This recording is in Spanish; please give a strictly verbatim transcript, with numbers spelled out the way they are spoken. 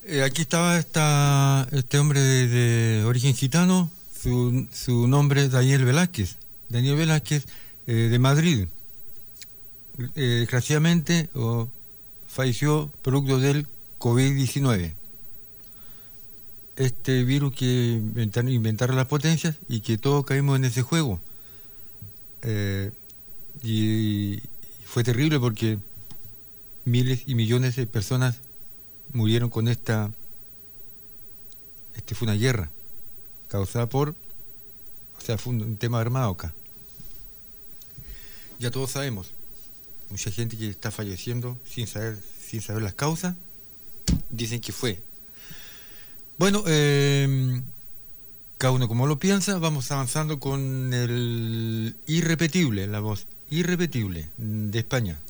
Eh, aquí estaba esta, este hombre de, de origen gitano, su, su nombre es Daniel Velázquez. Daniel Velázquez, eh, de Madrid. Eh, desgraciadamente oh, falleció producto del covid diecinueve. Este virus que inventaron, inventaron las potencias y que todos caímos en ese juego. Eh, y fue terrible porque miles y millones de personas murieron con esta. Este fue una guerra causada por, o sea, fue un, un tema armado acá. Ya todos sabemos, mucha gente que está falleciendo sin saber, sin saber las causas, dicen que fue. Bueno, eh, cada uno como lo piensa, vamos avanzando con el irrepetible, la voz irrepetible de España.